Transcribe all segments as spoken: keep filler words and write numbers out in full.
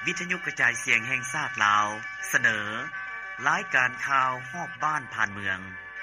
วิทยุกระจายเสียงแห่งชาติลาวเสนอรายการข่าวฮอบบ้านผ่านเมือง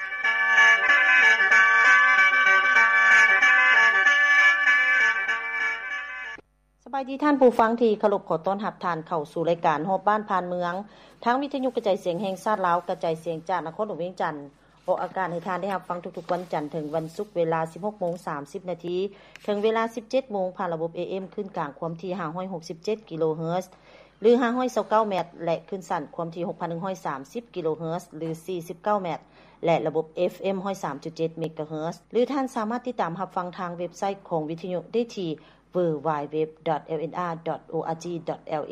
สบายดีท่านผู้ฟังที่เคารพขอต้อนรับท่านเข้าสู่รายการฮอบบ้านผ่านเมืองทางวิทยุกระจายเสียงแห่งชาติลาวกระจายเสียงจากนครหลวงเวียงจันทน์ออกอากาศให้ท่านได้รับฟังทุกๆวันจันทร์ถึงวันศุกร์เวลา สิบหกโมงสามสิบ นาทีถึงเวลา สิบเจ็ดโมงผ่านระบบ เอ เอ็ม ขึ้นกลางความถี่ห้าร้อยหกสิบเจ็ดกิโลเฮิรตซ์หรือห้าร้อยยี่สิบเก้าเมตรและขึ้นสั้นความถี่ หกพันหนึ่งร้อยสามสิบกิโลเฮิรตซ์หรือสี่สิบเก้าเมตรและระบบ เอฟ เอ็ม หนึ่งร้อยสามจุดเจ็ด เมกะเฮิรตซ์หรือท่านสามารถติดตามรับฟังทางเว็บไซต์ของวิทยุได้ที่ ดับเบิลยู ดับเบิลยู ดับเบิลยู ดอท แอล เอ็น อาร์ ดอท โอ อาร์ จี ดอท แอล เอ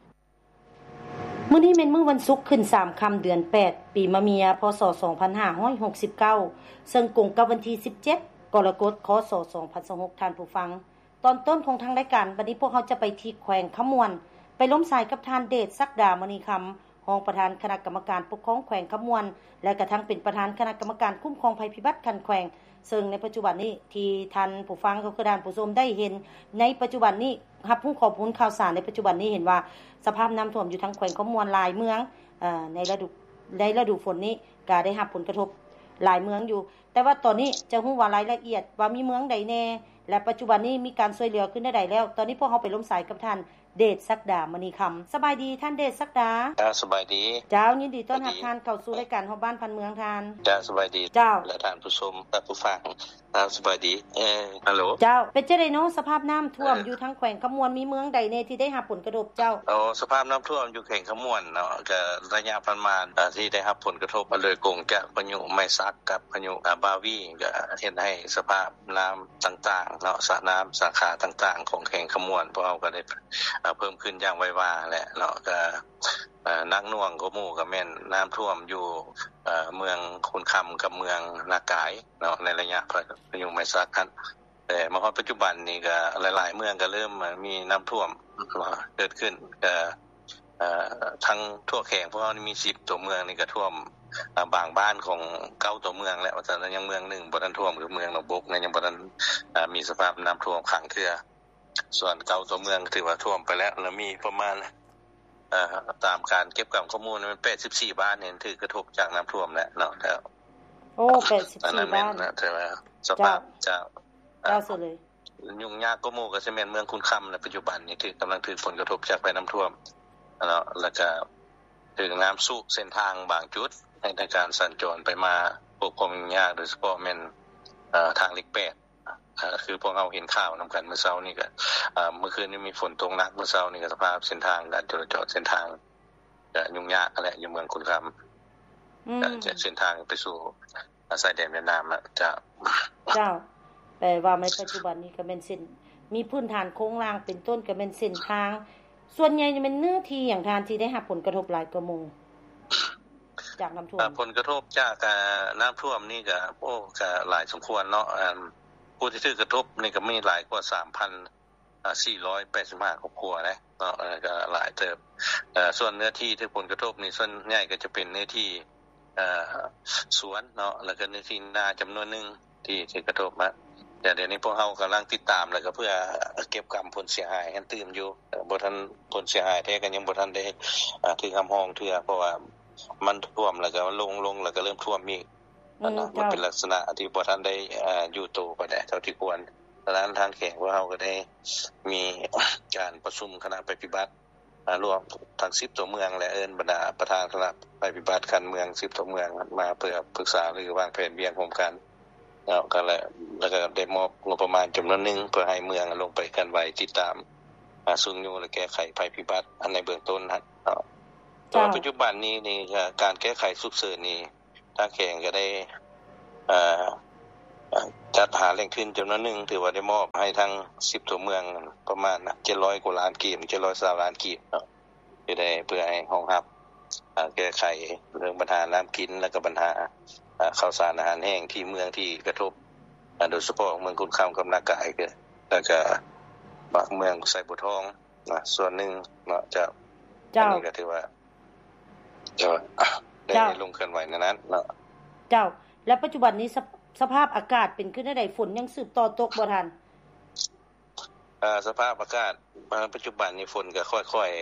มื้อนี้แม่นมื้อวันศุกร์ขึ้นสามค่ำเดือนแปดปีมะเมียพศสองพันห้าร้อยหกสิบเก้าซึ่งตรงกับวันที่สิบเจ็ดกรกฎาคมคศสองพันยี่สิบหกท่านผู้ฟังตอนต้นของทางรายการบัดนี้พวกเราจะไปที่แขวงขมวนไปล้มสายกับท่านเดชศักดามณีคำรองประธานคณะกรรมการปกครองแขวงขมวนและกระทั่งเป็นประธานคณะกรรมการคุ้มครองภัยพิบัติคันแขวงซึ่งในปัจจุบันนี้ที่ท่านผู้ฟังก็คือท่านผู้ชมได้เห็นในปัจจุบันนี้รับรู้ข้อมูลข่าวสารในปัจจุบันนี้เห็นว่าสภาพน้ำท่วมอยู่ทั้งแขวงขมวนหลายเมืองเอ่อในฤดูในฤดูฝนนี้ก็ได้รับผลกระทบหลายเมืองอยู่แต่ว่าตอนนี้จะฮู้ว่ารายละเอียดว่ามีเมืองใดแน่และปัจจุบันนี้มีการช่วยเหลือขึ้นได้ใดแล้วตอนนี้พวกเราไปล้มสายกับท่านเดชศักดามณีคำสบายดีท่านเดชศักดาจ้าสบายดีเจ้ายินดีต้อนรับท่านเข้าสู่รายการฮอบบ้านพันเมืองท่านจ้าสบายดีเจ้าและท่านผู้ชมและผู้ฟังจ้าสบายดีเอ่อฮัลโหลเจ้าเป็นจังได๋เนาะสภาพน้ำท่วมอยู่ทั้งแขวงขมวนมีเมืองใดแน่ที่ได้รับผลกระทบเจ้าอ๋อสภาพน้ำท่วมอยู่แขวงขมวนเนาะก็ระยะประมาณที่ได้รับผลกระทบโดยกงจากพายุไมซักกับพายุบาวีก็เฮ็ดให้สภาพน้ำต่างๆเนาะสระน้ำสาขาต่างๆของแขวงขมวนพวกเราก็ได้เพิ่มขึ้นอย่างไวว่าแหละเนาะก็เอ่อนักหน่วงก็หมู่ก็แม่นน้ำท่วมอยู่เอ่อเมืองคุณคำกับเมืองนากายเนาะในระยะพายุไมซักกันแต่มาฮอดปัจจุบันนี้ก็หลายๆเมืองก็เริ่มมีน้ำท่วมเกิดขึ้นก็เอ่อทั้งทั่วแขวงเพราะว่ามีสิบตัวเมืองนี่ก็ท่วมบางบ้านของเก้าตัวเมืองแล้วแต่ยังเมืองหนึ่งบ่ทันท่วมคือเมืองหนองบกเนี่ยยังบ่ทันมีสภาพน้ำท่วมขังเทื่อส่วนเก้าตัวเมืองถือว่าท่วมไปแล้วแล้วมีประมาณเอ่อตามการเก็บกำข้อมูลมันแปดสิบสี่บ้านเนี่ยถือกระทบจากน้ำท่วมแล้วเนาะแล้วโอ้แปดสิบสี่บ้านนะใช่มั้ยสภาพจะเจ้าสุดเลยยุ่งยากก็หมู่ก็สิแม่นเมืองคุณคำในปัจจุบันนี้ถือกำลังถือผลกระทบจากภัยน้ำท่วมเนาะแล้วก็ถึงน้ำสูบเส้นทางบางจุดในการสัญจรไปมาพวกความยากโดยเฉพาะแม่นเอ่อทางเลขแปดอ่าคือพวกเราเห็นข่าวนำกันเมื่อเช้านี้ก็อ่าเมื่อคืนนี้มีฝนตกหนักเมื่อเช้านี้ก็สภาพเส้นทางการจราจรเส้นทางก็ยุ่งยากแหละอยู่เมืองคุณคำอืมจากเส้นทางไปสู่ชายแดนเวียดนามอ่ะจะเจ้าแปลว่าในปัจจุบันนี้ก็แม่นเส้นมีพื้นฐานโครงสร้างเป็นต้นก็แม่นเส้นทางส่วนใหญ่จะเป็นเนื้อที่อย่างทานที่ได้รับผลกระทบหลายกว่าหมู่จากน้ำท่วมผลกระทบจากน้ำท่วมนี่ก็โอ้ก็หลายสมควรเนาะผู้ที่ถูกกระทบนี่ก็มีหลายกว่า สามพันสี่ร้อยแปดสิบห้า ครอบครัวนะเนาะก็หลายเติบเอ่อส่วนเนื้อที่ที่ผลกระทบนี่ส่วนใหญ่ก็จะเป็นเนื้อที่เอ่อสวนเนาะแล้วก็เนื้อที่นาจำนวนนึงที่ที่กระทบมาแต่เดี๋ยวนี้พวกเฮากำลังติดตามแล้วก็เพื่อเก็บกำผลเสียหายกันตื่มอยู่บ่ทันผลเสียหายแท้ก็ยังบ่ทันได้อ่าถือคำห้องเทื่อเพราะว่ามันท่วมแล้วก็ลงลงแล้วก็เริ่มท่วมอีกมันมันเป็นลักษณะที่บ่ทันได้อ่าอยู่โตปานใดเท่าที่ควรดังนั้นทางแขกพวกเฮาก็ได้มีการประชุมคณะปฏิบัติอ่ารวมทั้งสิบตัวเมืองและเอิ้นบรรดาประธานคณะปฏิบัติการเมืองสิบตัวเมืองมาเพื่อปรึกษาหรือวางแผนเวียนพร้อมกันแล้วก็แล้วก็ได้มอบงบประมาณจำนวนนึงเพื่อให้เมืองลงไปกันไว้ติดตามอ่าสูงอยู่และแก้ไขภัยพิบัติอันในเบื้องต้นนะตอนปัจจุบันนี้นี่การแก้ไขฉุกเฉินนี่ทางแขงก็ได้เอ่อจัดหาแหล่งทุนจำนวนนึงถือว่าได้มอบให้ทั้งสิบตัวเมืองประมาณเจ็ดร้อยกว่าล้านกีบเจ็ดร้อยสามล้านกีบเนาะจะได้เพื่อให้รองรับแก้ไขเรื่องปัญหาน้ำกินและก็ปัญหาข้าวสารอาหารแห้งที่เมืองที่กระทบโดยเฉพาะเมืองคุณคำกับนากายก็แล้วก็บางเมืองไสบัวทองนะส่วนนึงเนาะจะอันนี้ก็ถือว่าจะได้ลงเคลื่อนไหวในนั้นเนาะเจ้าและปัจจุบันนี้สภาพอากาศเป็นขึ้นได้ใดฝนยังสืบต่อตกบ่ทันเอ่อสภาพอากาศปัจจุบันนี้ฝนก็ค่อยๆ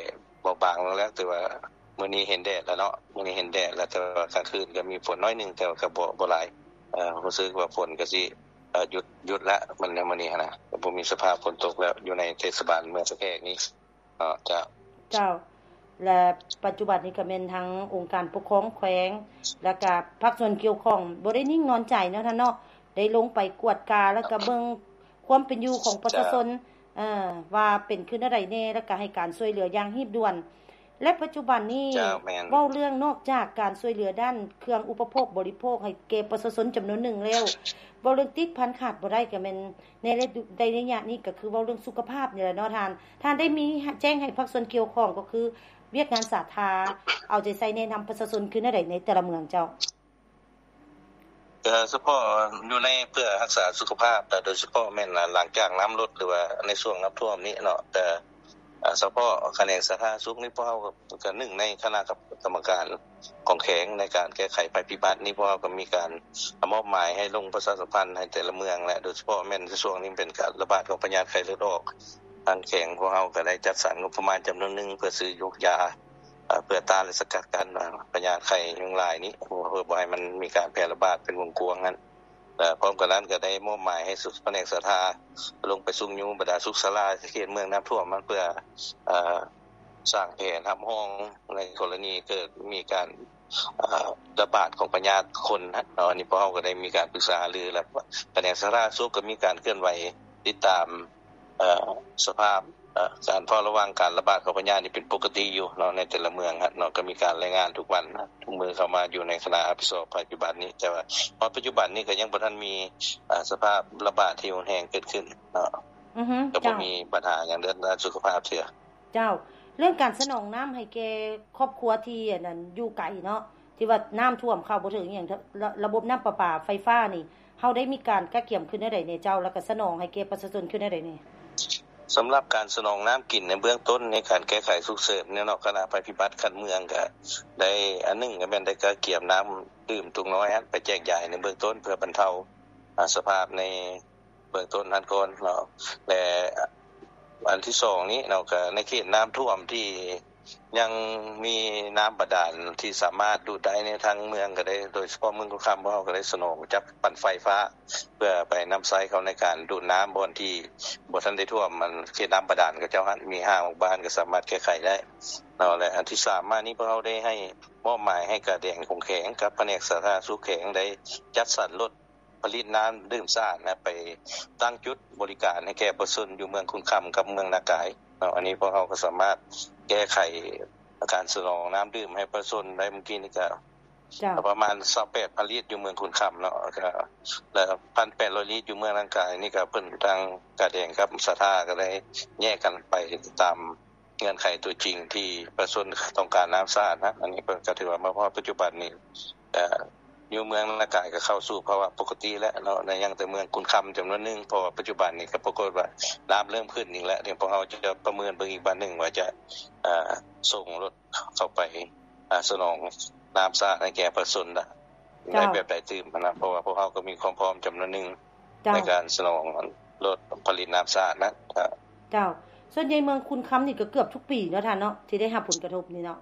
เบาบางลงแล้วแต่ว่ามื้อนี้เห็นแดดแล้วเนาะมื้อนี้เห็นแดดแล้วแต่ว่ากลางคืนก็มีฝนน้อยนึงแต่ก็บ่บ่หลายเอ่อรู้สึกว่าฝนก็สิเอ่อหยุดหยุดแล้วมันในมื้อนี้นะก็บ่มีสภาพฝนตกแล้วอยู่ในเทศบาลเมืองสะแก้นี้เอ่อเจ้าเจ้าและปัจจุบันนี้ก็แม่นทั้งองค์การปกครองแขวงแล้วก็ภาคส่วนเกี่ยวข้องบ่ได้นิ่งนอนใจเนาะท่านเนาะได้ลงไปกวดกาแล้วก็เบิ่งความเป็นอยู่ของประชาชนเอ่อว่าเป็นขึ้นอะไรแน่แล้วก็ให้การช่วยเหลืออย่างรีบด่วนและปัจจุบันนี้เว้าเรื่องนอกจากการช่วยเหลือด้านเครื่องอุปโภคบริโภคให้แก่ประชาชนจํานวนหนึ่งแล้วเว้าเรื่องติดพันขาดบ่ได้ก็แม่นในระยะนี้ก็คือเว้าเรื่องสุขภาพนี่แหละเนาะท่านท่านได้มีแจ้งให้ภาคส่วนเกี่ยวข้องก็คือเวียกงานสาธารณะเอาใจใส่แนะนําประชาชนคือในใดในแต่ละเมืองเจ้าเอ่อเฉพาะอยู่ในเพื่อรักษาสุขภาพแต่โดยเฉพาะแม่นหลังจากน้ําลดหรือว่าในช่วงน้ําท่วมนี้เนาะแต่เฉพาะแขนงสาธารณสุขนี่พวกเฮาก็หนึ่งในคณะกรรมการของแขวงในการแก้ไขภัยพิบัตินี้พวกเฮาก็มีการมอบหมายให้ลงประชาสัมพันธ์ให้แต่ละเมืองและโดยเฉพาะแม่นในช่วงนี้เป็นการระบาดของพยาธิไข้เลือดออกทางแขวงพวกเฮาก็ได้จัดสรรงบประมาณจํานวนนึงเพื่อซื้อยกยาเพื่อต้านและสกัดกั้นพยาธิไข้ยุงลายนี้เพื่อบ่ให้มันมีการแพร่ระบาดเป็นวงกว้างนั้นและพร้อมกันนั้นก็ได้มอบหมายให้สุขแผนกสาธารณลงไปสุ่มอยู่บรรดาสุขศาลาเขตเมืองน้ําท่วมมันเพื่อเอ่อสร้างแผนรับห้องในกรณีเกิดมีการเอ่อระบาดของพยาธิคนนะอันนี้พวกเฮาก็ได้มีการปรึกษาหารือและแผนกสาธารณสุขก็มีการเคลื่อนไหวติดตามเอ่อสภาพเอ่อการเฝ้าระวังการระบาดของพยาธินี่เป็นปกติอยู่เนาะในแต่ละเมืองฮะเนาะก็มีการรายงานทุกวันทุกมื้อเข้ามาอยู่ในคณะอภิสรภัยพิบัตินี้แต่ว่าปัจจุบันนี้ก็ยังบ่ทันมีเอ่อสภาพระบาดที่รุนแรงเกิดขึ้นเนาะอือฮึก็บ่มีปัญหาอย่างเรื่องด้านสุขภาพเสียเจ้าเรื่องการสนองน้ําให้แก่ครอบครัวที่อันนั้นอยู่ไกลเนาะที่ว่าน้ําท่วมเข้าบ่ถึงอีหยังระบบน้ําประปาไฟฟ้านี่เฮาได้มีการกะเกี่ยมขึ้นได้ในเจ้าแล้วก็สนองให้แก่ประชาชนขึ้นได้นี่สําหรับการสนองน้ํากินในเบื้องต้นในการแก้ไขสุขเสริมเนี่ยเนาะคณะภัยพิบัติคันเมืองก็ได้อันนึงก็แม่นได้กะเกี่ยมน้ําดื่มตุงน้อยไปแจกจ่ายในเบื้องต้นเพื่อบรรเทาสภาพในเบื้องต้นนั้นก่อนเนาะและอันที่สองนี้เนาะก็ในเขตน้ําท่วมที่ยังมีน้ําบาดาลที่สามารถดูดได้ในทางเมืองก็ได้โดยเฉพาะเมืองกุคำเฮาก็ได้สนองจับปั่นไฟฟ้าเพื่อไปนําใช้เขาในการดูดน้ําบ่อนที่บ่ทันได้ท่วมมันเขตน้ําบาดาลก็เจ้าหันมีห้าหมู่บ้านก็สามารถแก้ไขได้เนาะและอันที่สามมานี้พวกเฮาได้ให้มอบหมายให้กระแดงคงแข็งกับแผนกสาธารณสุขแข็งได้จัดสรรรถผลิตน้ําดื่มสะอาดนะไปตั้งจุดบริการให้แก่ประชาชนอยู่เมืองคุณคำกับเมืองนากายเนาะอันนี้พวกเฮาก็สามารถแก้ไขการสนองน้ําดื่มให้ประชาชนได้เมื่อกี้นี่ก็ประมาณยี่สิบแปดพันลิตรอยู่เมืองคุณคำเนาะก็แล้ว หนึ่งพันแปดร้อย ลิตรอยู่เมืองนากายนี่ก็เพิ่นทางกระแดงกับสาธารณก็ได้แยกกันไปตามเงื่อนไขตัวจริงที่ประชาชนต้องการน้ําสะอาดนะอันนี้เพิ่นก็ถือว่ามาพอปัจจุบันนี้เอ่ออยู่เมืองนากายก็เข้าสู่ภาวะปกติแล้วเนาะในยังแต่เมืองคุณคำจํานวนนึงเพราะว่าปัจจุบันนี้ก็ปรากฏว่าน้ําเริ่มขึ้นอีกแล้วเดี๋ยวพวกเฮาจะประเมินเบิ่งอีกบัดนึงว่าจะเอ่อส่งรถเข้าไปอ่าสนองน้ําสะอาดให้แก่ประชาชนได้ในแบบใดตื่มนะเพราะว่าพวกเฮาก็มีความพร้อมจํานวนนึงในการสนองรถผลิตน้ําสะอาดนะเจ้าส่วนใหญ่เมืองคุณคำนี่ก็เกือบทุกปีเนาะท่านเนาะที่ได้รับผลกระทบนี่เนาะ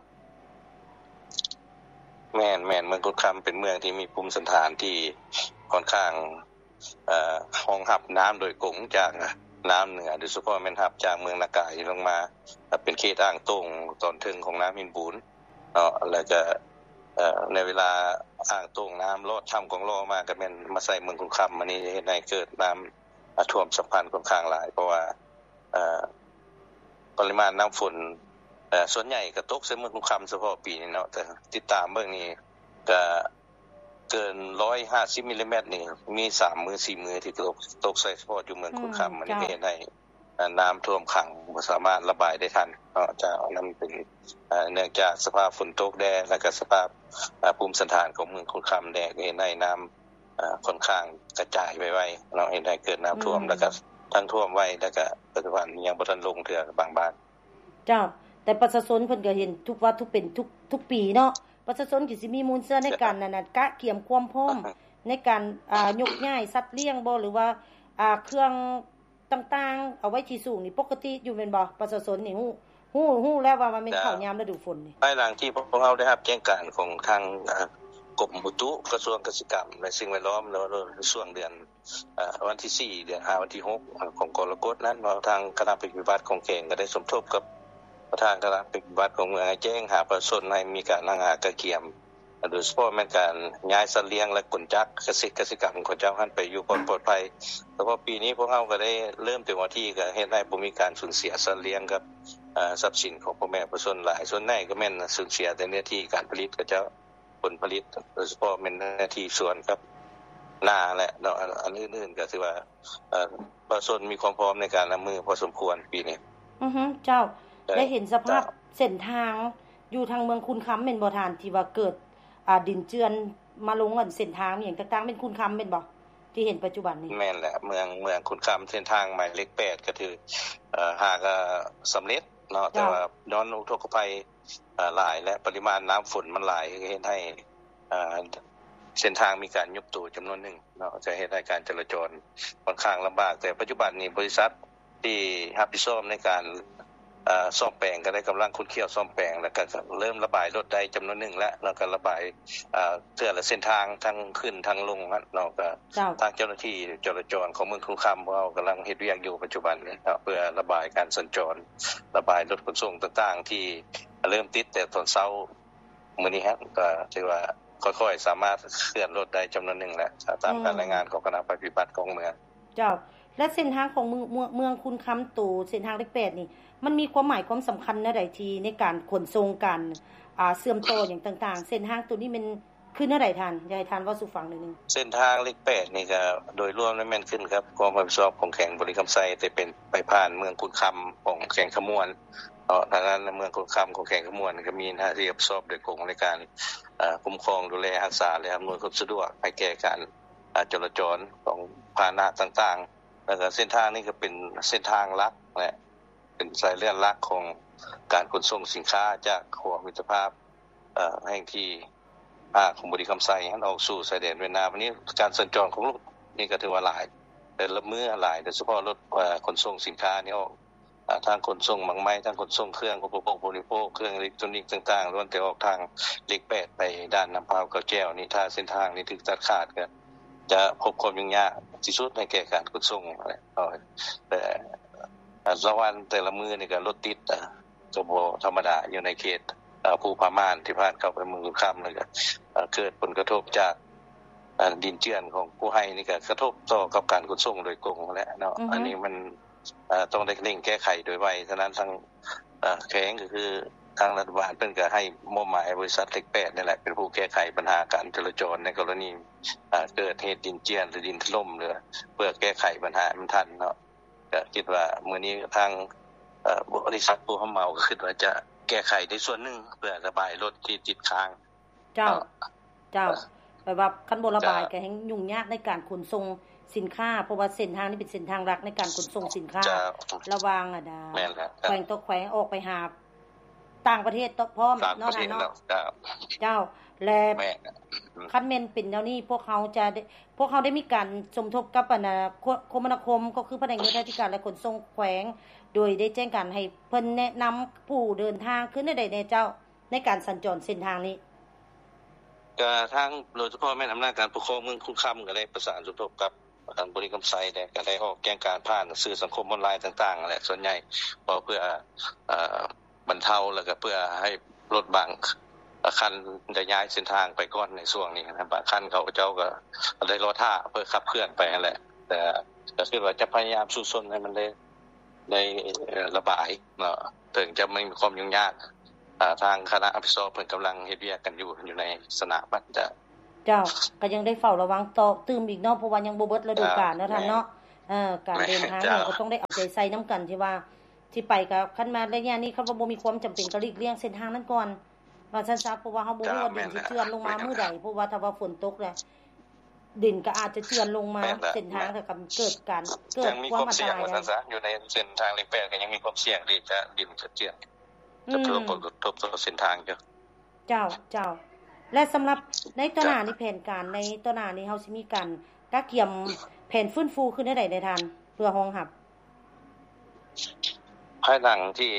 แม่นแม่นเมืองกุดคําเป็นเมืองที่มีภูมิสันฐานที่ค่อนข้างเอ่อรองรับน้ําโดยกงจากน้ําเหนือโดยเฉพาะแม่นรับจากเมืองนากายลงมาเป็นเขตอ่างตงตอนถึงของน้ําหินบูนเนาะแล้วก็เอ่อในเวลาอ่างตงน้ําลอดทํากองลอมาก็แม่นมาใส่เมืองกุดคําอันนี้เฮ็ดให้เกิดน้ําท่วมสัมพันธ์ค่อนข้างหลายเพราะว่าเอ่อปริมาณน้ําฝนเอ่อส่วนใหญ่ก็ตกใส่เมืองกุดคําเฉพาะปีนี้เนาะแต่ติดตามเบิ่งนี่ก็เกินหนึ่งร้อยห้าสิบมิลลิเมตรนี่มีสามมื้อสี่มื้อที่ตกตกใส่เฉพาะอยู่เมืองกุดคําอันนี้เฮ็ดให้น้ําท่วมขังบ่สามารถระบายได้ทันเนาะจะนําเป็นเอ่อเนื่องจากสภาพฝนตกแดดและก็สภาพภูมิสันฐานของเมืองกุดคําแดดเฮ็ดให้น้ําเอ่อค่อนข้างกระจายไปไวเนาะเฮ็ดให้เกิดน้ําท่วมแล้วก็ทั้งท่วมไวแล้วก็ปัจจุบันยังบ่ทันลงเทื่อบางบ้านเจ้าแต่ประชาชนเพิ่นก็เห็นทุกว่าทุกเป็นทุกทุกปีเนาะประชาชนก็สิมีมูลเชื่อในการนั่นน่ะกะเกี่ยมความพร้อมในการอ่ายกย้ายสัตว์เลี้ยงบ่หรือว่าอ่าเครื่องต่างๆเอาไว้ที่สูงนี่ปกติอยู่แม่นบ่ประชาชนนี่ฮู้ฮู้ฮู้แล้วว่ามันเป็นข้าวยามฤดูฝนนี่ภายหลังที่พวกเราได้รับแจ้งการของทางกรมอุตุกระทรวงเกษตรกรรมและสิ่งแวดล้อมแล้วในช่วงเดือนเอ่อวันที่สี่เดือนห้าวันที่หกของกรกฎนั้นทางคณะปฏิบัติของแขงก็ได้สมทบกับประธานคณะปฏิบัติของเมืองแจ้งหาประชาชนให้มีการระงับกระเกียมโดยเฉพาะแม่นการย้ายสัตว์เลี้ยงและขนจักรเกษตรกสิกรรมของเจ้าหันไปอยู่ปลอดภัยแต่ว่าปีนี้พวกเราก็ได้เริ่มเต็มที่ก็เฮ็ดให้บ่มีการสูญเสียสัตว์เลี้ยงกับเอ่อทรัพย์สินของพ่อแม่ประชาชนหลายส่วนใหญ่ก็แม่นสูญเสียแต่เนื้อที่การผลิตก็จะผลผลิตโดยเฉพาะแม่นหน้าที่สวนกับนาและอันอื่นๆก็ถือว่าเอ่อประชาชนมีความพร้อมในการรับมือพอสมควรปีนี้อือฮึเจ้าได้เห็นสภาพเส้นทางอยู่ทางเมืองคุณคำแม่นบ่ทานที่ว่าเกิดอ่าดินเจือนมาลงอันเส้นทางอีหยังต่างๆเป็นคุณคำแม่นบ่ที่เห็นปัจจุบันนี้แม่นแหละเมืองเมืองคุณคำเส้นทางหมายเลขแปดก็คือเอ่อหากสําเร็จเนาะแต่ว่าย้อนอุทกภัยเอ่อหลายและปริมาณน้ำฝนมันหลายเฮ็ดให้เอ่อเส้นทางมีการยุบตัวจํานวนหนึ่งเนาะจะเฮ็ดให้การจราจรค่อนข้างลําบากแต่ปัจจุบันนี้บริษัทที่รับผิดชอบในการเอ่อซ่อมแปลงก็ได้กําลังขุดเคี่ยวซ่อมแปลงแล้วก็เริ่มระบายรถได้จํานวนหนึ่งแล้วแล้วก็ระบายเอ่อเทื่อละเส้นทางทั้งขึ้นทั้งลงเนาะก็ทางเจ้าหน้าที่จราจรของเมืองคุณคำเรากําลังเฮ็ดเวียกอยู่ปัจจุบันนี้เพื่อระบายการสัญจรระบายรถขนส่งต่างๆที่เริ่มติดแต่ตอนเช้ามื้อนี้ฮะก็ถือว่าค่อยๆสามารถเคลื่อนรถได้จํานวนหนึ่งแล้วตามการรายงานของคณะปฏิบัติของเมืองเจ้าและเส้นทางของเมืองเมืองคุณคำตู่เส้นทางเลขแปดนี่มันมีความหมายความสําคัญในใดที่ในการขนส่งกันอ่าเสื่อมต่ออย่างต่างๆเส้นทางตัวนี้มันคือแนวใดท่านอยากให้ท่านเว้าสู่ฟังหน่อยนึงเส้นทางเลขแปดนี่ก็โดยรวมแล้วแม่นขึ้นครับความรับผิดชอบของแขวงบริคำไซแต่เป็นไปผ่านเมืองคุณคำของแขวงขมวนเนาะทางนั้นเมืองคุณคำของแขวงขมวนก็มีหน้าที่รับผิดชอบโดยกงในการเอ่อคุ้มครองดูแลรักษาและอำนวยความสะดวกให้แก่การจราจรของพาหนะต่างๆแล้วก็เส้นทางนี้ก็เป็นเส้นทางหลักและเป็นสายเลือดหลักของการขนส่งสินค้าจากขั้วมิตรภาพเอ่อแห่งที่ภาคของบริคำไซหันออกสู่ชายแดนเวียดนามวันนี้การสัญจรของรถนี่ก็ถือว่าหลายแต่ละมื้อหลายโดยเฉพาะรถเอ่อขนส่งสินค้านี่ออกอ่าทางขนส่งบางไม้ทางขนส่งเครื่องอุปโภคบริโภคเครื่องอิเล็กทรอนิกส์ต่างๆล้วนแต่ออกทางเลขแปดไปด้านน้ําพาวเกาแก้วนี่ถ้าเส้นทางนี้ถูกตัดขาดก็จะพบความยุ่งยากที่สุดในแก่การขนส่งเอ่อแต่ละวันแต่ละมื้อนี่ก็รถติดอ่ะก็บ่ธรรมดาอยู่ในเขตเอ่อภูผาม่านที่ผ่านเข้าไปเมืองคุณคำแล้วก็เกิดผลกระทบจากดินเจือนของผู้ให้นี่ก็กระทบต่อกับการขนส่งโดยตรงแหละเนาะอันนี้มันเอ่อต้องได้เร่งแก้ไขโดยไวฉะนั้นทางเอ่อแขวงก็คือทางรัฐบาลเพิ่นก็ให้มอบหมายบริษัทเลขแปดนี่แหละเป็นผู้แก้ไขปัญหาการจราจรในกรณีเอ่อเกิดเหตุดินเจือนหรือดินถล่มหรือเพื่อแก้ไขปัญหามันทันเนาะก็คิดว่ามื้อนี้ทางเอ่อบริษัทผู้รับเหมาก็คิดว่าจะแก้ไขในส่วนนึงเพื่อระบายรถที่ติดค้างเจ้าเจ้าแปลว่าคันบ่ระบายก็แฮงยุ่งยากในการขนส่งสินค้าเพราะว่าเส้นทางนี้เป็นเส้นทางหลักในการขนส่งสินค้าระวางอ่ะดาแม่นแล้วแขวงตกแขวงออกไปหาต่างประเทศตพร้อมเนาะท่านเนาะเจ้าและคันแม่นเป็นแนวนี้พวกเขาจะพวกเขาได้มีการสมทบกับอันคมนาคมก็คือแผนกงานธิการและขนส่งแขวงโดยได้แจ้งการให้เพิ่นแนะนําผู้เดินทางขึ้นได้ใดๆเจ้าในการสัญจรเส้นทางนี้ก็ทางโดยเฉพาะแม่นอำนาจการปกครองเมืองคุณคำก็ได้ประสานสมทบกับทางบริคำไซได้ก็ได้ออกแจ้งการผ่านสื่อสังคมออนไลน์ต่างๆแหละส่วนใหญ่เพื่อเอ่อบรรเทาแล้วก็เพื่อให้รถบางคันได้ย้ายเส้นทางไปก่อนในช่วงนี้นะครับบางคันเขาเจ้าก็ได้รอท่าเพื่อขับเคลื่อนไปนั่นแหละแต่ก็คือว่าจะพยายามสู้ซนให้มันได้ได้ระบายเนาะถึงจะไม่มีความยุ่งยากอ่าทางคณะอภิสอบเพิ่นกําลังเฮ็ดเวียกกันอยู่อยู่ในสนามบัดจะเจ้าก็ยังได้เฝ้าระวังต่อตื่มอีกเนาะเพราะว่ายังบ่เบิดฤดูกาลเนาะท่านเนาะเอ่อการเดินทางเราก็ต้องได้เอาใจใส่นํากันที่ว่าที่ไปก็คันมาระยะนี้คันว่าบ่มีความจําเป็นก็หลีกเลี่ยงเส้นทางนั้นก่อนว่าซั่นซะเพราะว่าเฮาบ่รู้ว่าดินสิเจือนลงมามื้อใดเพราะว่าถ้าว่าฝนตกแล้วดินก็อาจจะเจือนลงมาเส้นทางก็เกิดการเกิดความอันตรายว่าซั่นซะอยู่ในเส้นทางเลขแปดก็ยังมีความเสี่ยงที่จะดินจะเจือนจะเกิดผลกระทบต่อเส้นทางอยู่เจ้าเจ้าและสําหรับในต่อหน้านี้แผนการในต่อหน้านี้เฮาสิมีการกะเกียมแผนฟื้นฟูขึ้นได้ใดได้ทันเพื่อรองรับภายหลังที่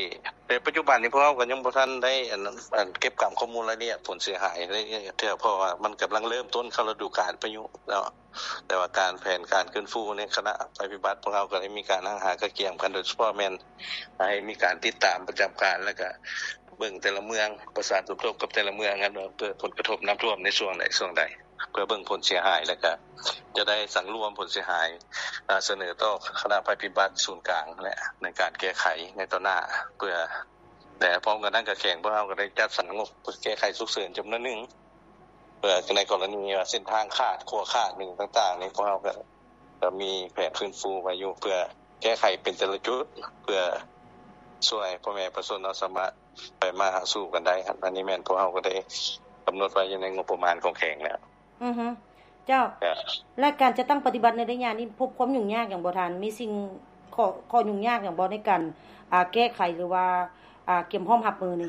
แต่ปัจจุบันนี้พวกเราก็ยังบ่ทันได้อันอันเก็บกรรมข้อมูลรายละเอียดผลเสียหายได้เท่าเพราะว่ามันกําลังเริ่มต้นเข้าฤดูกาลพายุแล้วแต่ว่าการแผนการฟื้นฟูในคณะภัยพิบัติพวกเราก็ได้มีการหากระเกี่ยมกันโดยเฉพาะแม่นให้มีการติดตามประจําการแล้วก็เบิ่งแต่ละเมืองประสานสมทบกับแต่ละเมืองกันว่าเกิดผลกระทบน้ําท่วมในช่วงใดช่วงใดเพื่อเบิ่งผลเสียหายแล้วก็จะได้สังรวมผลเสียหายเสนอต่อคณะภัยพิบัติศูนย์กลางและในการแก้ไขในต่อหน้าเพื่อแต่พร้อมกันนั้นก็แข่งพวกเราก็ได้จัดสรรงบเพื่อแก้ไขฉุกเฉินจํานวนนึงเพื่อในกรณีว่าเส้นทางขาดขัวขาดนึงต่างๆนี่พวกเราก็จะมีแผนฟื้นฟูไว้อยู่เพื่อแก้ไขเป็นแต่ละจุดเพื่อช่วยพ่อแม่ประชาชนเราสามารถไปมาหาสู่กันได้ครับอันนี้แม่นพวกเราก็ได้กําหนดไว้อยู่ในงบประมาณของแข่งแล้วอือฮึเจ้าและการจะตั้งปฏิบัติในระยะนี้พบความยุ่งยากอย่างบ่ทันมีสิ่งข้อข้อยุ่งยากอย่างบ่ในการอ่าแก้ไขหรือว่าอ่าเก็บพร้อมรับมือนี่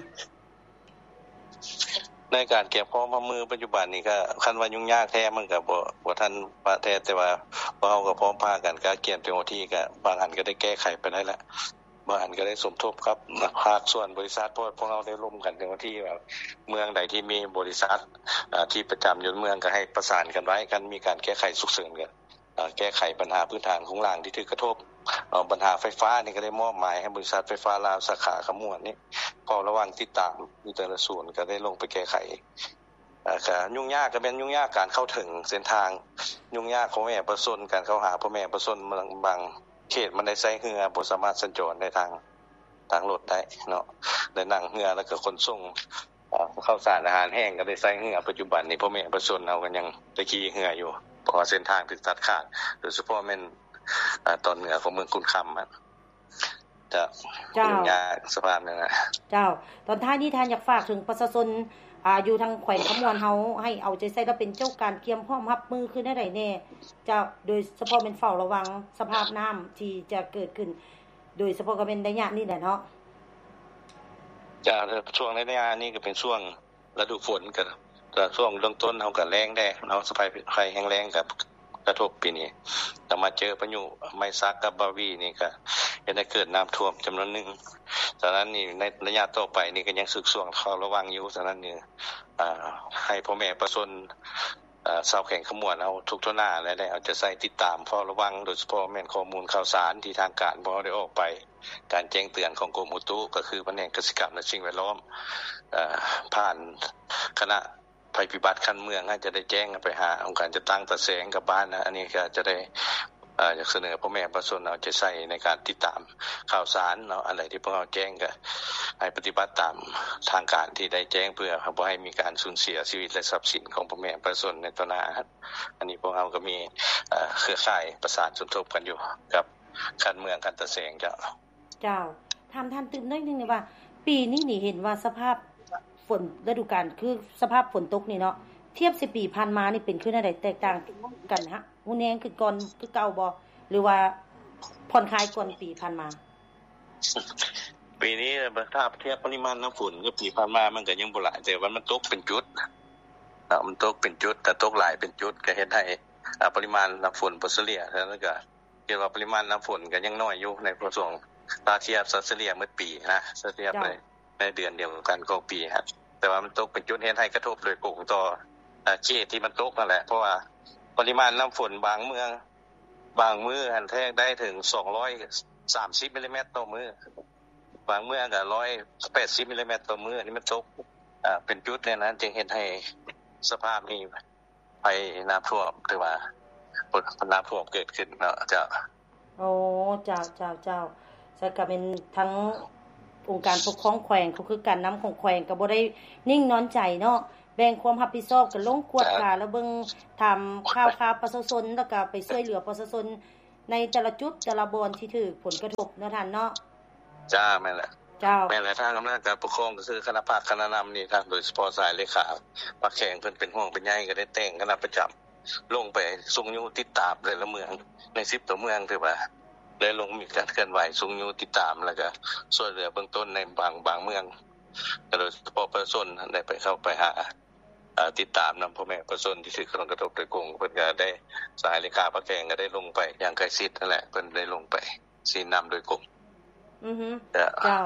ในการเก็บพร้อมรับมือปัจจุบันนี้ก็คันว่ายุ่งยากแท้มันก็บ่บ่ทันว่าแท้แต่ว่าพวกเราก็พร้อมพากันการเก็บเต็มที่ก็บางอันก็ได้แก้ไขไปได้แล้วบางอันก็ได้สมทบครับภาคส่วนบริษัทเพราะพวกเราได้ร่วมกันเต็มที่ว่าเมืองใดที่มีบริษัทอ่าที่ประจําอยู่เมืองก็ให้ประสานกันไว้กันมีการแก้ไขฉุกเฉินกันอ่าแก้ไขปัญหาพื้นฐานของล่างที่ถูกกระทบเอาปัญหาไฟฟ้านี่ก็ได้มอบหมายให้บริษัทไฟฟ้าลาวสาขาขมวดนี่ก็ระวังติดตามอยู่แต่ละศูนย์ก็ได้ลงไปแก้ไขอ่าก็ยุ่งยากก็เป็นยุ่งยากการเข้าถึงเส้นทางยุ่งยากของแม่ประชาชนการเข้าหาพ่อแม่ประชาชนเมืองบางเขตมันได้ใช้เรือบ่สามารถสัญจรได้ทางทางรถได้เนาะได้นั่งเรือแล้วก็ขนส่งอ่าข้าวสารอาหารแห้งก็ได้ใช้เรือปัจจุบันนี้พ่อแม่ประชาชนเอากันยังได้ขี่เรืออยู่เพราะเส้นทางถูกตัดขาดโดยเฉพาะแม่นอ่าตอนเหนือของเมืองคุณคําอ่ะจะยุ่งยากสภาพนั้นน่ะเจ้าตอนท้ายนี้ท่านอยากฝากถึงประชาชนอ่าอยู่ทางแขวงขมวนเฮาให้เอาใจใส่และเป็นเจ้าการเตรียมพร้อมรับมือคือได้แน่เจ้าโดยเฉพาะเป็นเฝ้าระวังสภาพน้ําที่จะเกิดขึ้นโดยเฉพาะก็เป็นระยะนี้แหละเนาะจ้าช่วงระยะนี้ก็เป็นช่วงฤดูฝนก็ก็ช่วงเริ่มต้นเฮาก็แล้งได้เนาะสภาพภัยแห้งแล้งกับกระทบปีนี้แต่มาเจอพายุไมซักกับบาวีนี่ก็เฮ็ดให้เกิดน้ําท่วมจํานวนนึงฉะนั้นนี่ในระยะต่อไปนี่ก็ยังสึกช่วงเฝ้าระวังอยู่ฉะนั้นนี่อ่าให้พ่อแม่ประชาชนอ่าชาวแขวงขมวนเอาทุกทั่วหน้าและได้เอาจะใส่ติดตามเฝ้าระวังโดยเฉพาะแม่นข้อมูลข่าวสารที่ทางการบ่ได้ออกไปการแจ้งเตือนของกรมอุตุก็คือแผนกเกษตรกรรมและสิ่งแวดล้อมอ่าผ่านคณะภัยพิบัติคันเมืองให้จะได้แจ้งไปหาองค์การจัดตั้งตะแสงกับบ้านนะอันนี้ก็จะได้อ่าอยากเสนอพ่อแม่ประชาชนเอาจะใช้ในการติดตามข่าวสารเนาะอะไรที่พวกเราแจ้งก็ให้ปฏิบัติตามทางการที่ได้แจ้งเพื่อบ่ให้มีการสูญเสียชีวิตและทรัพย์สินของพ่อแม่ประชาชนในต่อหน้าอันนี้พวกเราก็มีเอ่อเครือข่ายประสานสมทบกันอยู่กับคันเมืองกันตะแสงเจ้าเจ้าถามท่านตื่นน้อยนึงนี่ว่าปีนี้นี่เห็นว่าสภาพฝนฤดูกาลคือสภาพฝนตกนี่เนาะเทียบสิบปีผ่านมานี่เป็นคือได้แตกต่างกันฮะฮู้แนงคือก่อนคือเก่าบ่หรือว่าผ่อนคลายกว่าปีผ่านมาปีนี้ถ้าเทียบปริมาณน้ําฝนกับปีผ่านมามันก็ยังบ่หลายแต่ว่ามันตกเป็นจุดอ่ามันตกเป็นจุดแต่ตกหลายเป็นจุดก็เฮ็ดให้อ่าปริมาณน้ําฝนบ่เฉลี่ยแล้วก็เรียกว่าปริมาณน้ําฝนก็ยังน้อยอยู่ในประสงค์ถ้าเทียบเฉลี่ยเมื่อปีนะเทียบในในเดือนเดียวกันของปีครับแต่ว่ามันตกเป็นจุดเฮ็ดให้กระทบโดยตรงต่ออ่าเขตที่มันตกนั่นแหละเพราะว่าปริมาณน้ําฝนบางเมืองบางมื้อหันแท้ได้ถึงสองร้อยสามสิบมิลลิเมตรต่อมื้อบางเมืองก็หนึ่งร้อยแปดสิบมิลลิเมตรต่อมื้อนี่มันตกอ่าเป็นจุดในนั้นจึงเฮ็ดให้สภาพนี้ภัยน้ําท่วมหรือว่าน้ําท่วมเกิดขึ้นเนาะเจ้าโอ้เจ้าๆๆซึ่งก็เป็นทั้งองค์การปกครองแขวงก็คือการนําของแขวงก็บ่ได้นิ่งนอนใจเนาะแบ่งความรับผิดชอบกันลงกวดกาแล้วเบิ่งทําข่าวข่าวประชาชนแล้วก็ไปช่วยเหลือประชาชนในแต่ละจุดแต่ละบอนที่ถูกผลกระทบเนาะท่านเนาะจ้าแม่นแหละเจ้าแม่นแหละทางอำนาจการปกครองก็คือคณะภาคคณะนํานี่ทางโดยเฉพาะสายเลขาปากแข่งเพิ่นเป็นห่วงเป็นใยก็ได้แต่งคณะประจําลงไปส่งอยู่ติดตามแต่ละเมืองในสิบตัวเมืองถือว่าได้ลงมีการเคลื่อนไหวส่งอยู่ติดตามแล้วก็ช่วยเหลือเบื้องต้นในบางบางเมืองโดยเฉพาะประชาชนได้ไปเข้าไปหาอ่าติดตามนําพ่อแม่ประชาชนที่ถูกกระทบโดยตรงเพิ่นก็ได้สายเลขาปากแข่งก็ได้ลงไปอย่างใกล้ชิดนั่นแหละเพิ่นได้ลงไปสินําโดยกลุ่มอือฮึเจ้า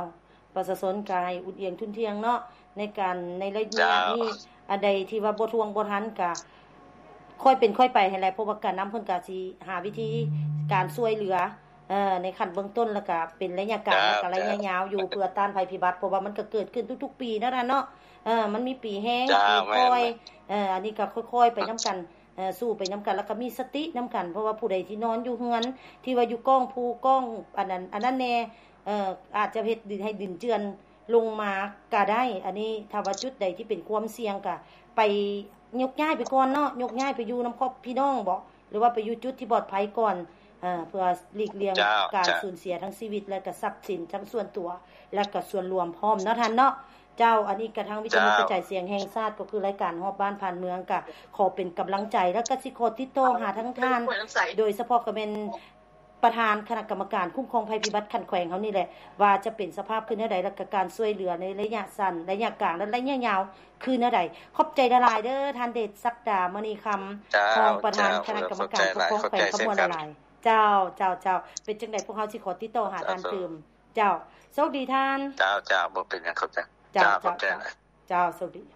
ประชาชนก็ให้อุดเอียงทุนเทียงเนาะในการในระยะนี้อันใดที่ว่าบ่ทวงบ่ทันก็ค่อยเป็นค่อยไปให้แหละเพราะว่าการนําเพิ่นก็สิหาวิธีการช่วยเหลือเอ่อในขั้นเบื้องต้นแล้วก็เป็นระยะกลางแล้วก็ระยะยาวอยู่เพื่อต้านภัยพิบัติเพราะว่ามันก็เกิดขึ้นทุกๆปีนั่นน่ะเนาะเออมันมีปีแห้งปีค่อยเอ่ออันนี้ก็ค่อยๆไปนํากันเอ่อสู้ไปนํากันแล้วก็มีสตินํากันเพราะว่าผู้ใดที่นอนอยู่เฮือนที่ว่าอยู่ก้องภูก้องอันนั้นอันนั้นแน่เอ่ออาจจะเฮ็ดดินให้ดินเจือนลงมาก็ได้อันนี้ถ้าว่าจุดใดที่เป็นความเสี่ยงก็ไปยกย้ายไปก่อนเนาะยกย้ายไปอยู่นําครอบพี่น้องบ่หรือว่าไปอยู่จุดที่ปลอดภัยก่อนเอ่อเพื่อหลีกเลี่ยงการสูญเสียทั้งชีวิตและก็ทรัพย์สินทั้งส่วนตัวและก็ส่วนรวมพร้อมเนาะท่านเนาะเจ้าอันนี้กระทั่งวิทยุกระจายเสียงแห่งชาติก็คือรายการฮอบบ้านผ่านเมืองก็ขอเป็นกำลังใจแล้วก็สิขอติดต่อหาทั้งท่านโดยเฉพาะก็เป็นประธานคณะกรรมการคุ้มครองภัยพิบัติขั้นแขวงเฮานี่แหละว่าจะเป็นสภาพคือแนวใดและก็การช่วยเหลือในระยะสั้นระยะกลางและระยะยาวคือแนวใดขอบใจหลายๆเด้อท่านเดชศักดามณีคำรองประธานคณะกรรมการคุ้มครองแขวงขบวนหลายเจ้าเจ้าเจ้าเป็นจังได๋พวกเฮาสิขอติดต่อหาท่านเติมเจ้าสวัสดีท่านเจ้าเจ้าบ่เป็นหยังเข้าใจเจ้าขอบใจเจ้าสวัสดี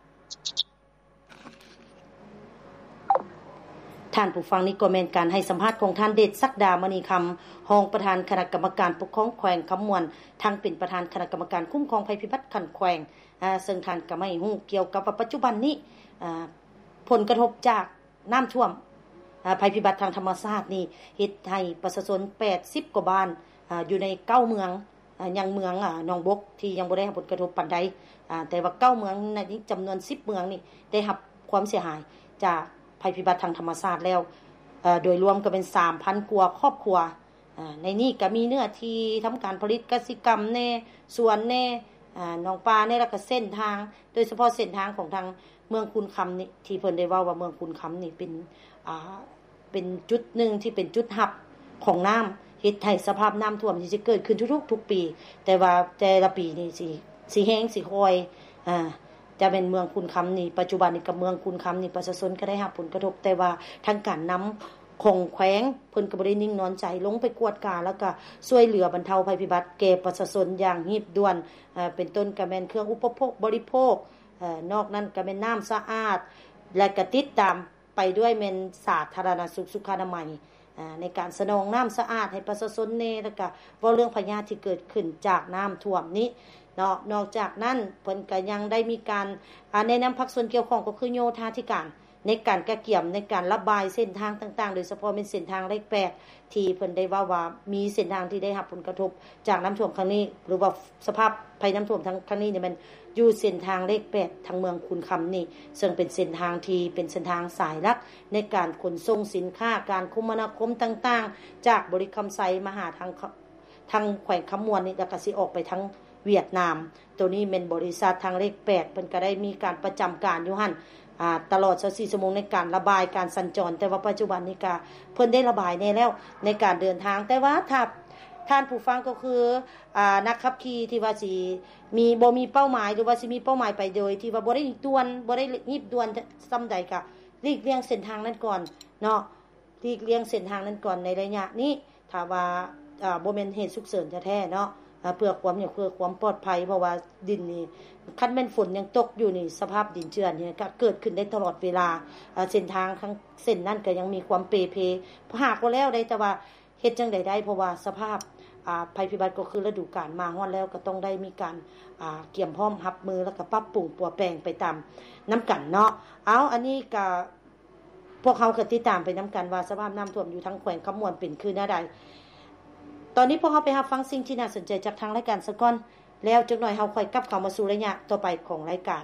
ท่านผู้ฟังนี่ก็แม่นการให้สัมภาษณ์ของท่านเดชศักดามณีคำรองประธานคณะกรรมการปกครองแขวงคำมวนทั้งเป็นประธานคณะกรรมการคุ้มครองภัยพิบัติขั้นแขวงอ่าซึ่งท่านก็ไม่ฮู้เกี่ยวกับว่าปัจจุบันนี้อ่าผลกระทบจากน้ำท่วมอ่าภัยพิบัติทางธรรมชาตินี่เฮ็ดให้ประชาชนแปดสิบกว่าบ้านอ่าอยู่ในเก้าเมืองอ่ายังเมืองอ่าหนองบกที่ยังบ่ได้รับผลกระทบปานใดอ่าแต่ว่าเก้าเมืองนี้จำนวนสิบเมืองนี่ได้รับความเสียหายจากภัยพิบัติทางธรรมชาติแล้วเอ่อโดยรวมก็เป็น สามพัน กว่าครอบครัวอ่าในนี้ก็มีเนื้อที่ทำการผลิตกสิกรรมแน่สวนแน่อ่าหนองปลาแน่แล้วก็เส้นทางโดยเฉพาะเส้นทางของทางเมืองคุณคำนี่ที่เพิ่นได้เว้าว่าเมืองคุณคำนี่เป็นอ่าเป็นจุดนึงที่เป็นจุดหับของน้ำเฮ็ดให้สภาพน้ำท่วมที่สิเกิดขึ้นทุกๆทุกปีแต่ว่าแต่ละปีนี่สิสิแห้งสิคอยอ่าจะเป็นเมืองคุณคำนี่ปัจจุบันนี่กับเมืองคุณคำนี่ประชาชนก็ได้รับผลกระทบแต่ว่าทางการนําของแขวงเพิ่นก็บ่ได้นิ่งนอนใจลงไปกวดกาแล้วก็ช่วยเหลือบรรเทาภัยพิบัติแก่ประชาชนอย่างรีบด่วนเอ่อเป็นต้นก็แม่นเครื่องอุปโภคบริโภคเอ่อนอกนั้นก็แม่นน้ำสะอาดและก็ติดตามไปด้วยแม่นสาธารณสุขสุขอนามัยอ่าในการสนองน้ำสะอาดให้ประชาชนแน่แล้วก็เว้าเรื่องพยาธิที่เกิดขึ้นจากน้ำท่วมนี้เนาะนอกจากนั้นเพิ่นก็ยังได้มีการอ่าแนะนำภาคส่วนเกี่ยวข้องก็คือโยธาธิการในการกะเกี่ยมในการระบายเส้นทางต่างๆโดยเฉพาะเป็นเส้นทางเลขแปดที่เพิ่นได้ว่าว่ามีเส้นทางที่ได้รับผลกระทบจากน้ำท่วมครั้งนี้หรือว่าสภาพภัยน้ำท่วมทั้งครั้งนี้เนี่ยมันอยู่เส้นทางเลขแปดทางเมืองคุณคำนี่ซึ่งเป็นเส้นทางที่เป็นเส้นทางสายหลักในการขนส่งสินค้าการคมนาคมต่างๆจากบริคำไซมาหาทางทางแขวงคำมวนนี่แล้วก็สิออกไปทางเวียดนามตัวนี้เป็นบริษัททางเลขแปดเพิ่นก็ได้มีการประจำการอยู่หั่นอ่าตลอดยี่สิบสี่ชั่วโมงในการระบายการสัญจรแต่ว่าปัจจุบันนี้ก็เพิ่นได้ระบายแน่แล้วในการเดินทางแต่ว่าถ้าท่านผู้ฟังก็คืออ่านักขับขี่ที่ว่าสิมีบ่มีเป้าหมายหรือว่าสิมีเป้าหมายไปโดยที่ว่าบ่ได้ด่วนบ่ได้รีบด่วนซำใดก็หลีกเลี่ยงเส้นทางนั้นก่อนเนาะหลีกเลี่ยงเส้นทางนั้นก่อนในระยะนี้ถ้าว่าอ่าบ่แม่นเหตุฉุกเฉินแท้ๆเนาะเพื่อความเนี่ยเพื่อความปลอดภัยเพราะว่าดินนี่คันแม่นฝนยังตกอยู่นี่สภาพดินเจือนนี่ก็เกิดขึ้นได้ตลอดเวลาเส้นทางทั้งเส้นนั้นก็ยังมีความเปเพพหากว่าแล้วได้แต่ว่าเฮ็ดจังได๋ได้เพราะว่าสภาพอ่าภัยพิบัติก็คือฤดูกาลมาฮอดแล้วก็ต้องได้มีการอ่าเตรียมพร้อมรับมือแล้วก็ปรับปรุงปรับแปลงไปตามนํากันเนาะเอาอันนี้ก็พวกเฮาก็ติดตามไปนํากันว่าสภาพน้ำท่วมอยู่ทั้งแขวงคำมวนเป็นคือแนวใดตอนนี้พวกเฮาไปรับฟังสิ่งที่น่าสนใจจากทางรายการซะก่อนแล้วจักหน่อยเฮาค่อยกลับเข้ามาสู่ระยะต่อไปของรายการ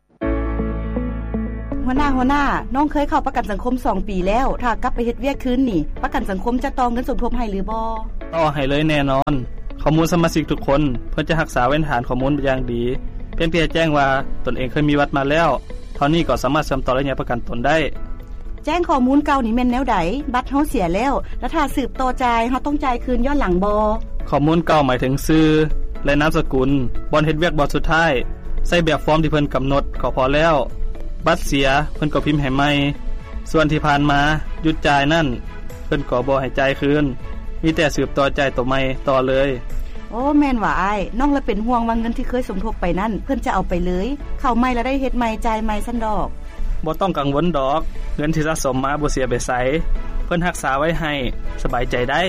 หัวหน้าหัวหน้าน้องเคยเข้าประกันสังคมสองปีแล้วถ้ากลับไปเฮ็ดเวียกคืนนี่ประกันสังคมจะต้องเงินสมทบให้หรือบ่ต่อให้เลยแน่นอนข้อมูลสมาชิกทุกคนเพิ่นจะรักษาไว้ฐานข้อมูลเป็นอย่างดีเพียงเพียงแจ้งว่าตนเองเคยมีวัดมาแล้วเท่านี้ก็สามารถเสริมต่อระยะประกันตนได้แจ้งข้อมูลเก่านี่แม่นแนวใดบัตรเฮาเสียแล้วแล้วถ้าสืบต่อจ่ายเฮาต้องจ่ายคืนย้อนหลังบ่ข้อมูลเก่าหมายถึงชื่อและนามสกุลบ่อนเฮ็ดเวียกบ่สุดท้ายใส่แบบฟอร์มที่เพิ่นกำหนดก็พอแล้วบัตรเสียเพิ่นก็พิมพ์ให้ใหม่ส่วนที่ผ่านมาหยุดจ่ายนั่นเพิ่นก็บ่ให้จ่ายคืนมีแต่สืบต่อจ่ายตัวใหม่ต่อเลยโอ้แม่นว่าอ้ายน้องละเป็นห่วงว่าเงินที่เคยสมทบไปนั่นเพิ่นจะเอาไปเลยเข้าใหม่แล้วได้เฮ็ดใหม่จ่ายใหม่ซั่นดอกบ่ต้องกังวลดอกเงินที่สะสมมาบ่เสียไปไสเพิ่นรักษาไว้ให้สบายใจได้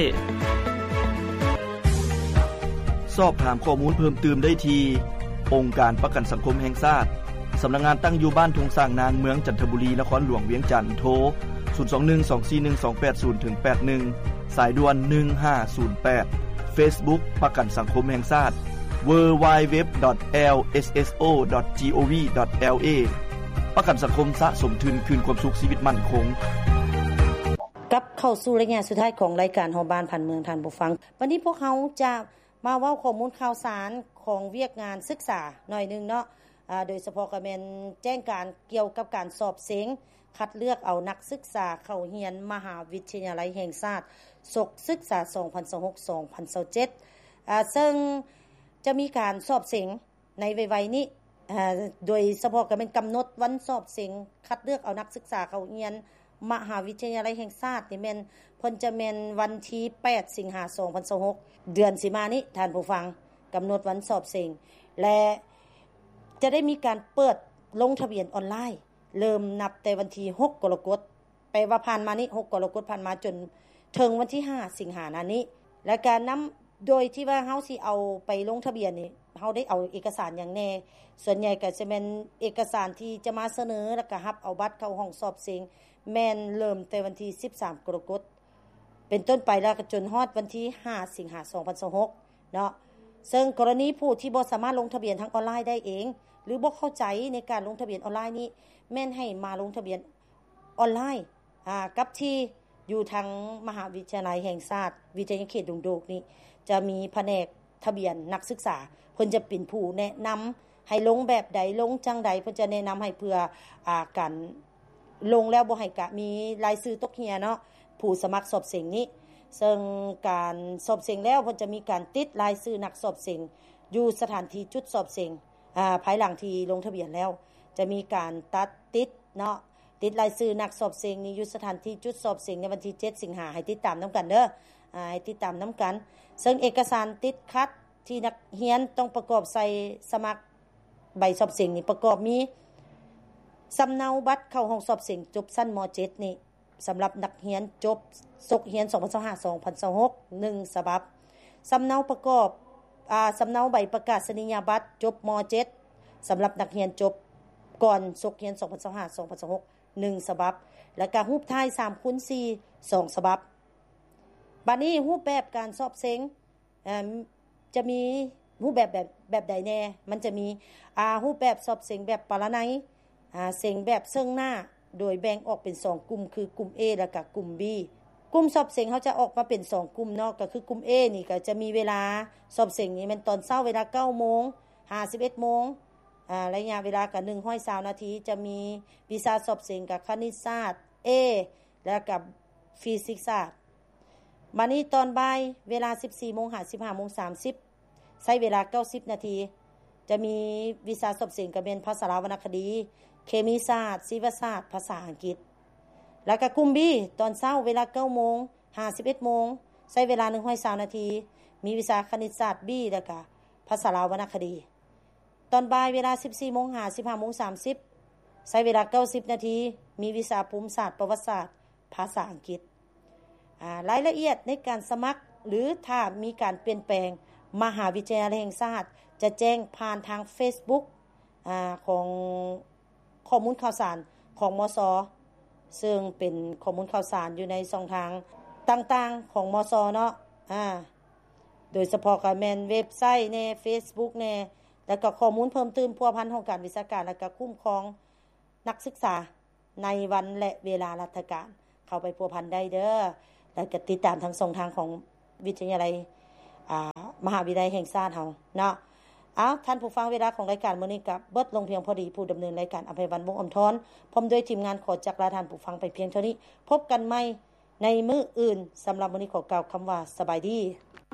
สอบถามข้อมูลเพิ่มเติมได้ที่องค์การประกันสังคมแห่งชาติสำนักงานตั้งอยู่บ้านทงสร้างนางเมืองจันทบุรีนครหลวงเวียงจันทน์โทรศูนย์ สอง หนึ่ง สอง สี่ หนึ่ง สอง แปด ศูนย์ ถึง แปด หนึ่งสายด่วนหนึ่งห้าศูนย์แปด Facebook ประกันสังคมแห่งชาติ ดับเบิลยู ดับเบิลยู ดับเบิลยู ดอท แอล เอส เอส โอ ดอท จี โอ วี ดอท แอล เอ ประกันสังคมสะสมทุนคืนความสุขชีวิตมั่นคงกับเข้าสู่รายงานสุดท้ายของรายการฮอบ้านผ่านเมืองท่านผู้ฟังวันนี้พวกเขาจะมาเว้าข้อมูลข่าวสารของเวียกงานศึกษาหน่อยนึงเนาะอ่าโดยเฉพาะก็แม่นแจ้งการเกี่ยวกับการสอบเสียงคัดเลือกเอานักศึกษาเข้าเรียนมหาวิทยาลัยแห่งชาติศกศึกษาสองพันยี่สิบหก สองพันยี่สิบเจ็ดอ่าซึ่งจะมีการสอบเสียงในไวๆนี้อ่าโดยเฉพาะก็เป็นกำหนดวันสอบเสียงคัดเลือกเอานักศึกษาเข้าเรียนมหาวิทยาลัยแห่งชาตินี่แม่นเพิ่นจะแม่นวันที่แปดสิงหาคมสองพันยี่สิบหกเดือนสิมานี้ท่านผู้ฟังกำหนดวันสอบเสียงและจะได้มีการเปิดลงทะเบียนออนไลน์เริ่มนับแต่วันที่หกกรกฎาคมไปว่าผ่านมานี้หกกรกฎาคมผ่านมาจนถึงวันที่ห้าสิงหาคมนี้และการนำโดยที่ว่าเฮาสิเอาไปลงทะเบียนนี่เฮาได้เอาเอกสารอย่างแน่ส่วนใหญ่ก็จะเป็นเอกสารที่จะมาเสนอแล้วก็รับเอาบัตรเข้าห้องสอบเสียงแม่นเริ่มแต่วันที่สิบสามกรกฎาคมเป็นต้นไปแล้วก็จนฮอดวันที่ห้าสิงหาคมสองพันยี่สิบหกเนาะซึ่งกรณีผู้ที่บ่สามารถลงทะเบียนทางออนไลน์ได้เองหรือบ่เข้าใจในการลงทะเบียนออนไลน์นี้แม่นให้มาลงทะเบียนออนไลน์อ่ากับที่อยู่ทางมหาวิทยาลัยแห่งชาติวิทยาเขตดงโดกนี่จะมีแผนกทะเบียนนักศึกษาเพิ่นจะเป็นผู้แนะนำให้ลงแบบใดลงจังใดเพิ่นจะแนะนำให้เพื่ออ่าการลงแล้วบ่ให้กะมีรายชื่อตกเหียเนาะผู้สมัครสอบเสียงนี้ซึ่งการสอบเสียงแล้วเพิ่นจะมีการติดรายชื่อนักสอบเสียงอยู่สถานที่จุดสอบเสียงอ่าภายหลังที่ลงทะเบียนแล้วจะมีการตัดติดเนาะติดรายชื่อนักสอบเสียงนี้อยู่สถานที่จุดสอบเสียงในวันที่เจ็ดสิงหาคมให้ติดตามนํากันเด้ออ่าให้ติดตามนํากันซึ่งเอกสารติดคัดที่นักเรียนต้องประกอบใส่สมัครใบสอบเสียงนี่ประกอบมีสำเนาบัตรเข้าห้องสอบเสียงจบชั้นม.เจ็ด นี่สำหรับนักเรียนจบศกเรียนสองพันยี่สิบห้า สองพันยี่สิบหก หนึ่งฉบับสำเนาประกอบอ่าสำเนาใบประกาศนียบัตรจบม.เจ็ด สำหรับนักเรียนจบก่อนศกเรียนสองพันยี่สิบห้า สองพันยี่สิบหก หนึ่งฉบับและก็รูปถ่าย สามคูณสี่ สองฉบับบัดนี้รูปแบบการสอบเสียงเอ่อจะมีรูปแบบแบบแบบใดแน่มันจะมีอ่ารูปแบบสอบเสียงแบบปรนัยอ่าเสียงแบบเชิงหน้าโดยแบ่งออกเป็นสองกลุ่มคือกลุ่ม A และก็กลุ่ม B กลุ่มสอบเสียงเขาจะออกมาเป็นสองกลุ่มเนาะก็คือกลุ่ม A นี่ก็จะมีเวลาสอบเสียงนี่มันตอนเช้าเวลา เก้าโมง ห้าสิบเอ็ดโมงอ่าระยะเวลาก็หนึ่งร้อยยี่สิบนาทีจะมีวิชาสอบเสียงกับคณิตศาสตร์ A และกับฟิสิกส์ศาสตร์มานี้ตอนบ่ายเวลา สิบสี่โมง ห้าสิบห้าโมงสามสิบใช้เวลาเก้าสิบนาทีจะมีวิชาสอบเสียงก็เป็นภาษาวรรณคดีเคมีศาสตร์ชีวศาสตร์ภาษาอังกฤษแล้วก็กลุ่ม B ตอนเช้าเวลา เก้าโมง ห้าสิบเอ็ดโมงใช้เวลาหนึ่งร้อยยี่สิบนาทีมีวิชาคณิตศาสตร์ B แล้วก็ภาษาวรรณคดีตอนบ่ายเวลา สิบสี่โมง ห้าสิบห้าโมงสามสิบใช้เวลาเก้าสิบนาทีมีวิชาภูมิศาสตร์ประวัติศาสตร์ภาษาอังกฤษอ่ารายละเอียดในการสมัครหรือถ้ามีการเปลี่ยนแปลงมหาวิทยาลัยแห่งชาติจะแจ้งผ่านทาง Facebook อ่าของข้อมูลข่าวสารของมส.ซึ่งเป็นข้อมูลข่าวสารอยู่ในช่องทางต่างๆของมส.เนาะอ่าโดยเฉพาะก็แม่นเว็บไซต์ใน Facebook แน่แล้วก็ข้อมูลเพิ่มเติมพัวพันของการวิชาการและก็คุ้มครองนักศึกษาในวันและเวลาราชการเข้าไปพัวพันได้เด้อแล้วก็ติดตามทางช่องทางของวิทยาลัยอ่ามหาวิทยาลัยแห่งชาติเฮาเนาะอ้าวท่านผู้ฟังเวลาของรายการมื้อนี้ก็เบิดลงเพียงพอดีผู้ดำเนินรายการอภัยวันวงศ์อมทรพร้อมด้วยทีมงานขอจักลาท่านผู้ฟังไปเพียงเท่านี้พบกันใหม่ในมื้ออื่นสำหรับมื้อนี้ขอกล่าวคำว่าสบายดี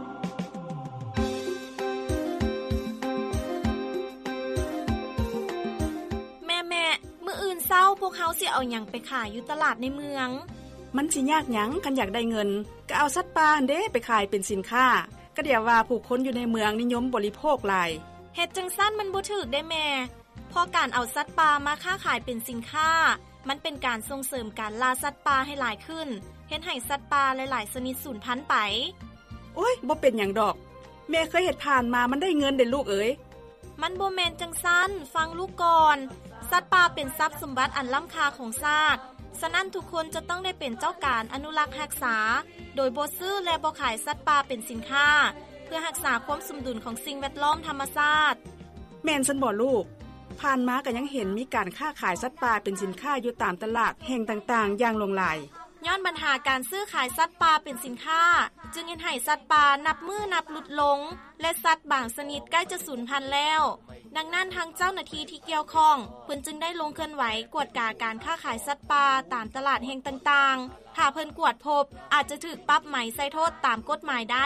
แม่ๆมื้ออื่นเช้าพวกเฮาสิเอาหยังไปขายอยู่ตลาดในเมืองมันสิยากหยังคันอยากได้เงินก็เอาสัตว์ป่าเด้ไปขายเป็นสินค้าก็เดี๋ยวว่าผู้คนอยู่ในเมืองนิยมบริโภคหลายเฮ็ดจังซั่นมันบ่ถูกได้แม่เพราะการเอาสัตว์ป่ามาค้าขายเป็นสินค้ามันเป็นการส่งเสริมการล่าสัตว์ป่าให้หลายขึ้นเฮ็ดให้สัตว์ป่าหลายๆชนิดสูญพันธุ์ไปโอ๊ยบ่เป็นหยังดอกแม่เคยเฮ็ดผ่านมามันได้เงินเด้ลูกเอ๋ยมันบ่แม่นจังซั่นฟังลูกก่อนสัตว์ป่าเป็นทรัพย์สมบัติอันล้ำค่าของชาติฉะนั้นทุกคนจะต้องได้เป็นเจ้าการอนุรักษ์รักษาโดยบ่ซื้อและบ่ขายสัตว์ป่าเป็นสินค้าเพื่อรักษาความสมดุลของสิ่งแวดล้อมธรรมชาติแม่นซั่นบ่ลูกผ่านมาก็ยังเห็นมีการค้าขายสัตว์ป่าเป็นสินค้าอยู่ตามตลาดแห่งต่างๆอย่างหลงหลายย้อนปัญหาการซื้อขายสัตว์ป่าเป็นสินค้าจึงเฮ็ดให้สัตว์ป่านับมือนับหลุดลงและสัตว์บางชนิดใกล้จะสูญพันธุ์แล้วดังนั้นทางเจ้าหน้าที่ที่เกี่ยวข้องเพิ่นจึงได้ลงเคลื่อนไหวกวดกาการค้าขายสัตว์ป่าตามตลาดแห่งต่างๆถ้าเพิ่นกวดพบอาจจะถูกปรับใหม่ใส่โทษตามกฎหมายได้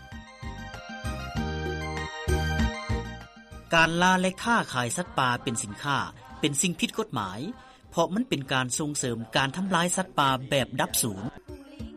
การล่าและค้าขายสัตว์ป่าเป็นสินค้าเป็นสิ่งผิดกฎหมายเพราะมันเป็นการส่งเสริมการทำลายสัตว์ป่าแบบดับสูญ